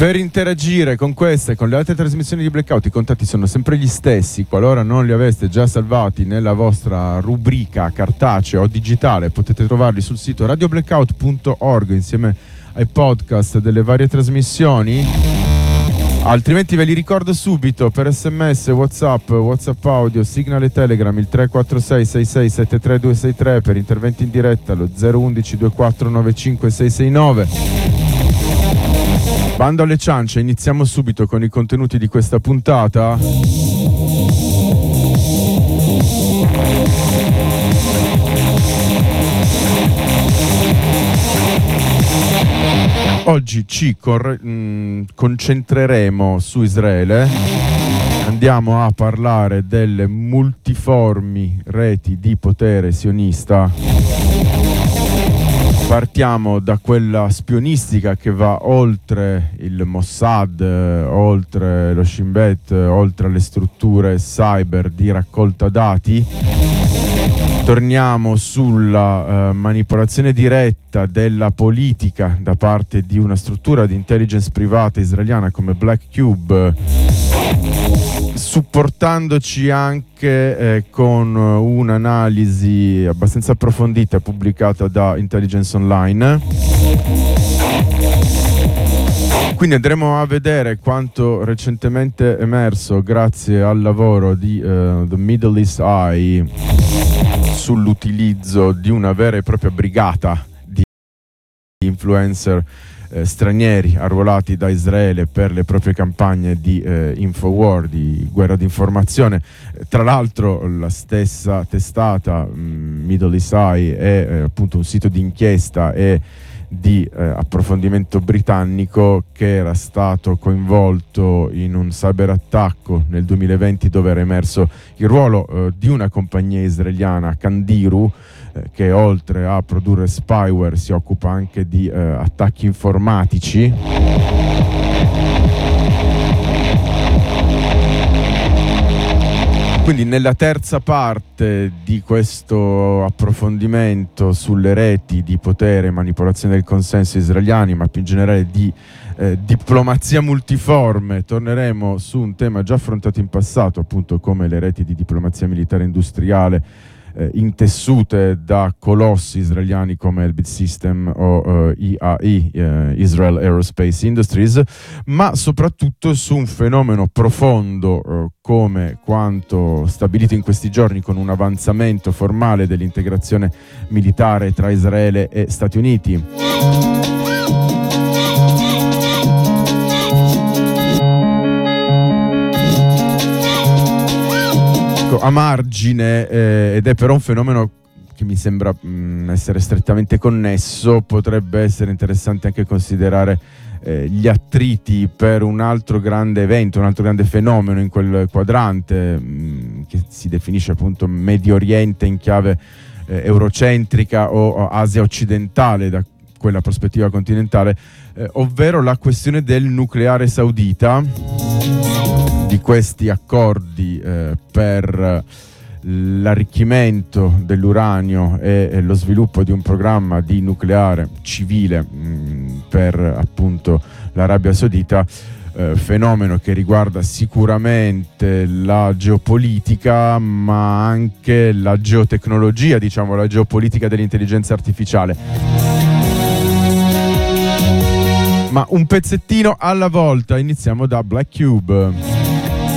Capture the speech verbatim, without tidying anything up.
Per interagire con queste e con le altre trasmissioni di Blackout i contatti sono sempre gli stessi. Qualora non li aveste già salvati nella vostra rubrica cartacea o digitale, potete trovarli sul sito radio blackout punto org insieme ai podcast delle varie trasmissioni. Altrimenti ve li ricordo subito per sms, whatsapp, whatsapp audio, signal e telegram il tre quattro sei sei sei sette tre due sei tre, per interventi in diretta lo zero uno uno due quattro nove cinque sei sei nove. Bando alle ciance, iniziamo subito con i contenuti di questa puntata. Oggi ci cor- mh, concentreremo su Israele. Andiamo a parlare delle multiformi reti di potere sionista. Partiamo da quella spionistica che va oltre il Mossad, oltre lo Shin Bet, oltre le strutture cyber di raccolta dati. Torniamo sulla uh, manipolazione diretta della politica da parte di una struttura di intelligence privata israeliana come Black Cube, supportandoci anche eh, con un'analisi abbastanza approfondita pubblicata da Intelligence Online. Quindi andremo a vedere quanto recentemente emerso grazie al lavoro di uh, The Middle East Eye sull'utilizzo di una vera e propria brigata di influencer eh, stranieri arruolati da Israele per le proprie campagne di eh, Infowar, di guerra di informazione. Tra l'altro la stessa testata mh, Middle East Eye è eh, appunto un sito di inchiesta e di eh, approfondimento britannico che era stato coinvolto in un cyberattacco nel duemilaventi dove era emerso il ruolo eh, di una compagnia israeliana, Kandiru, eh, che oltre a produrre spyware si occupa anche di eh, attacchi informatici. Quindi nella terza parte di questo approfondimento sulle reti di potere e manipolazione del consenso israeliani, ma più in generale di eh, diplomazia multiforme, torneremo su un tema già affrontato in passato, appunto come le reti di diplomazia militare industriale eh, intessute da colossi israeliani come Elbit System o eh, I A I, eh, Israel Aerospace Industries, ma soprattutto su un fenomeno profondo eh, come quanto stabilito in questi giorni con un avanzamento formale dell'integrazione militare tra Israele e Stati Uniti. A margine, eh, ed è però un fenomeno che mi sembra mh, essere strettamente connesso, potrebbe essere interessante anche considerare eh, gli attriti per un altro grande evento, un altro grande fenomeno in quel quadrante mh, che si definisce appunto Medio Oriente in chiave eh, eurocentrica o, o Asia occidentale da quella prospettiva continentale, eh, ovvero la questione del nucleare saudita, di questi accordi eh, per l'arricchimento dell'uranio e, e lo sviluppo di un programma di nucleare civile mh, per appunto l'Arabia Saudita, eh, fenomeno che riguarda sicuramente la geopolitica ma anche la geotecnologia, diciamo la geopolitica dell'intelligenza artificiale. Ma un pezzettino alla volta, iniziamo da Black Cube.